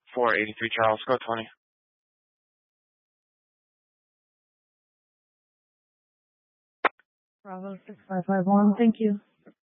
483 Charles, go 20. Bravo 6551, thank you.